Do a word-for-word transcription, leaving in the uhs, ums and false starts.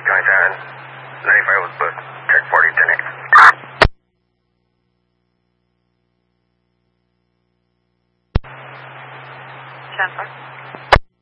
Joint Siren. ninety-five was booked. Check forty, ten X. ten four.